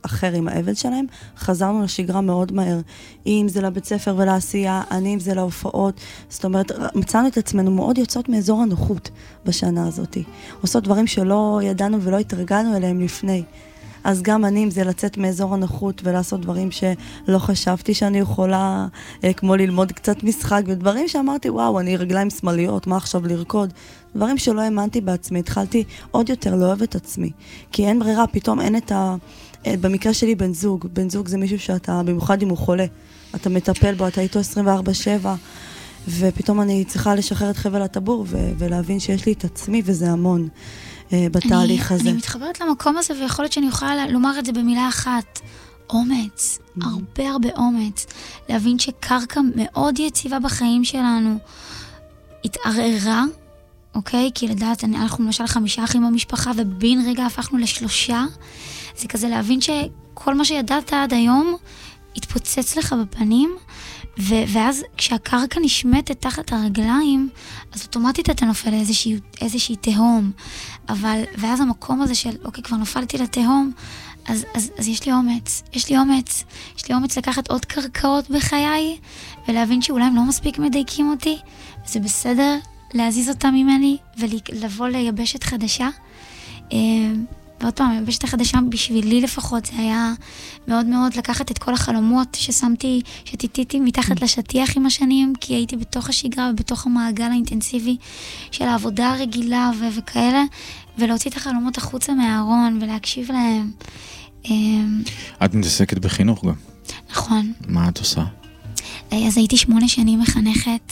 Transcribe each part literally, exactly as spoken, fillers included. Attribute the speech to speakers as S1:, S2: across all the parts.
S1: אחר עם האבל שלהם, חזרנו לשגרה מאוד מהר. אם זה לבית ספר ולעשייה, אני אם זה להופעות. זאת אומרת, מצאנו את עצמנו מאוד יוצאות מאזור הנוחות בשנה הזאת. עושות דברים שלא ידענו ולא התרגלנו אליהם לפני. אז גם אני, אם זה לצאת מאזור הנוחות ולעשות דברים שלא חשבתי שאני יכולה, כמו ללמוד קצת משחק, ודברים שאמרתי, וואו, אני רגליים שמאליות, מה עכשיו לרקוד? דברים שלא האמנתי בעצמי, התחלתי עוד יותר לאהוב את עצמי. כי אין ברירה, פתאום אין את ה... במקרה שלי בן זוג, בן זוג זה מישהו שאתה, במיוחד אם הוא חולה, אתה מטפל בו, אתה איתו עשרים וארבע שבע, ופתאום אני צריכה לשחרר את חבל הטבור ו- ולהבין שיש לי את עצמי, וזה המון. בתהליך
S2: אני,
S1: הזה.
S2: אני מתחברת למקום הזה, ויכול להיות שאני יכולה לומר את זה במילה אחת. אומץ. Mm-hmm. הרבה הרבה אומץ. להבין שקרקע מאוד יציבה בחיים שלנו התערערה, אוקיי? כי לדעת, אנחנו למשל חמישה אחים במשפחה, ובין רגע הפכנו לשלושה. זה כזה להבין שכל מה שידעת עד היום התפוצץ לך בפנים, ו- ואז כשהקרקע נשמטת תחת הרגליים, אז אוטומטית אתה נופל לאיזושהי, איזושהי תהום. אבל, ואז המקום הזה של, אוקיי, כבר נופלתי לתהום, אז, אז, אז יש לי אומץ, יש לי אומץ, יש לי אומץ לקחת עוד קרקעות בחיי, ולהבין שאולי הם לא מספיק מדייקים אותי, וזה בסדר להזיז אותם ממני, ולבוא ליבשת חדשה. ועוד פעם, היבשת החדשה בשבילי לפחות, זה היה מאוד מאוד לקחת את כל החלומות ששמתי, שתיתיתי מתחת לשטיח עם השנים, כי הייתי בתוך השגרה ובתוך המעגל האינטנסיבי של העבודה הרגילה ו- וכאלה, ולהוציא את החלומות החוצה מהארון ולהקשיב להם.
S3: את מתעסקת בחינוך גם.
S2: נכון.
S3: מה את עושה?
S2: אז הייתי שמונה שנים מחנכת,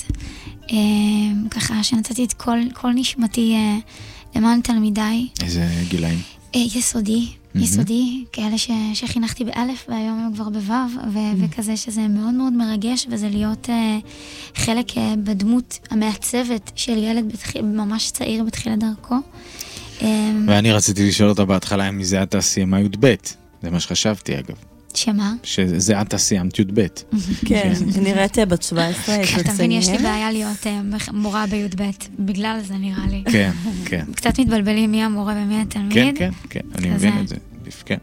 S2: ככה שנצאתי את כל, כל נשמתי למען תלמידיי.
S3: איזה גילאים?
S2: יסודי, יסודי, כאלה ש, שחינכתי באלף, והיום הם כבר בוו, ו, וכזה שזה מאוד מאוד מרגש, וזה להיות uh, חלק uh, בדמות המעצבת של ילד בתחיל, ממש צעיר בתחילת דרכו.
S3: ואני רציתי לשאול אותה בהתחלה אם זה אתה סיימה י' ב', זה מה שחשבתי אגב.
S2: שמה?
S3: שזה אתה סיימת י' ב'.
S1: כן, נראית בת שבע עשרה.
S2: אתה מבין, יש לי בעיה להיות מורה בי' ב', בגלל זה נראה לי.
S3: כן, כן.
S2: קצת מתבלבלים מי המורה ומי התלמיד.
S3: כן, כן, כן, אני מבין את זה. כן.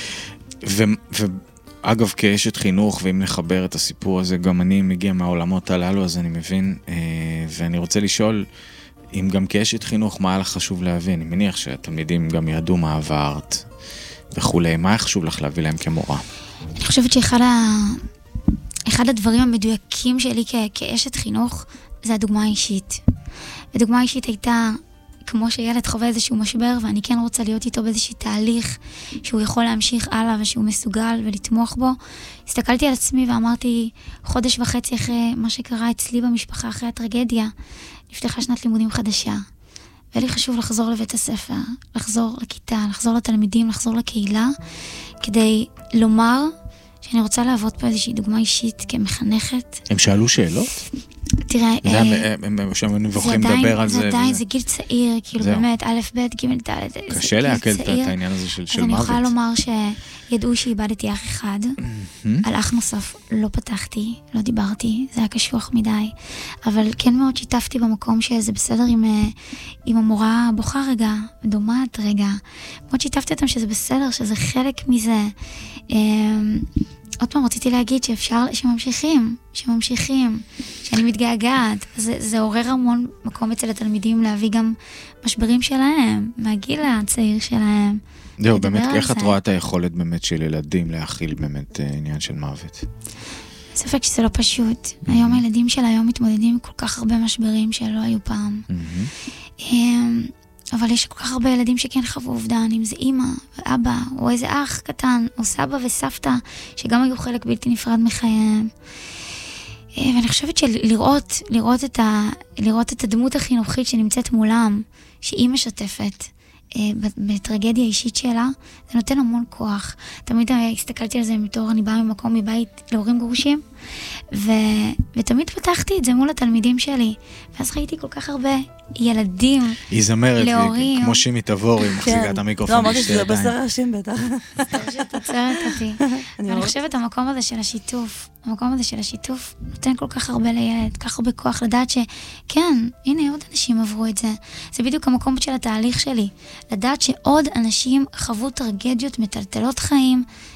S3: ואגב, כאשת חינוך, ואם נחבר את הסיפור הזה, גם אני מגיע מהעולמות הללו, אז אני מבין, ואני רוצה לשאול, אם גם כאשת חינוך, מה היה לך חשוב להבין? אני מניח שהתלמידים גם ידעו מה עברת וכולי. מה היה חשוב לך להביא להם כמורה?
S2: אני חושבת שאחד ה... אחד הדברים המדויקים שלי כ... כאשת חינוך, זה הדוגמה האישית. הדוגמה האישית הייתה, כמו שילד חווה איזשהו משבר, ואני כן רוצה להיות איתו באיזשהו תהליך, שהוא יכול להמשיך הלאה, ושהוא מסוגל ולתמוך בו. הסתכלתי על עצמי ואמרתי, חודש וחצי אחרי מה שקרה אצלי במשפחה, אחרי הטרגדיה, נפתחה שנת לימודים חדשה. והיה לי חשוב לחזור לבית הספר, לחזור לכיתה, לחזור לתלמידים, לחזור לקהילה, כדי לומר שאני רוצה לעבוד פה איזושהי דוגמה אישית כמחנכת.
S3: הם שאלו שאלות?
S2: תראה,
S3: הם שם יכולים לדבר על זה.
S2: זה עדיין, זה גיל צעיר, כאילו באמת, א', ב', ג', ד',
S3: קשה להקל את העניין הזה של מוות.
S2: אז אני יכולה לומר שידעו שאיבדתי אח אחד, על אח נוסף לא פתחתי, לא דיברתי, זה היה קשוח מדי, אבל כן מאוד שיתפתי במקום שזה בסדר עם המורה בוכה רגע, דומעת רגע, מאוד שיתפתי אותם שזה בסדר, שזה חלק מזה. עוד פעם רציתי להגיד שאפשר, שממשיכים, שממשיכים, שאני מתגעגעת. זה, זה עורר המון מקום אצל התלמידים להביא גם משברים שלהם, מהגיל הצעיר שלהם.
S3: זהו, באמת, איך את רואה את היכולת באמת של ילדים להכיל באמת עניין של מוות?
S2: ספק שזה לא פשוט. היום הילדים של היום מתמודדים עם כל כך הרבה משברים שלא היו פעם. אבל יש כל כך הרבה ילדים שכן חוו אובדן, אם זה אמא ואבא, או איזה אח קטן, או סבא וסבתא, שגם היו חלק בלתי נפרד מחייהם. ואני חושבת שלראות, לראות את ה, לראות את הדמות החינוכית שנמצאת מולם, שהיא משתפת בטרגדיה האישית שלה, זה נותן המון כוח. תמיד הסתכלתי על זה מתור, אני באה ממקום מבית להורים גרושים, ו, ותמיד פתחתי את זה מול התלמידים שלי, ואז ראיתי כל כך הרבה ילדים,
S3: היא זמרת לי, כמו שימי תבורי, מחזיקה את המיקרופון.
S1: לא, אמרתי שזה בסדר ראשים בטח.
S2: שתצרת אותי. אני חושבת המקום הזה של השיתוף, המקום הזה של השיתוף נותן כל כך הרבה לילד, כל כך הרבה כוח לדעת שכן, הנה עוד אנשים עברו את זה. זה בדיוק המקום של התהליך שלי, לדעת שעוד אנשים חוו טרגדיות מטלטלות חיים,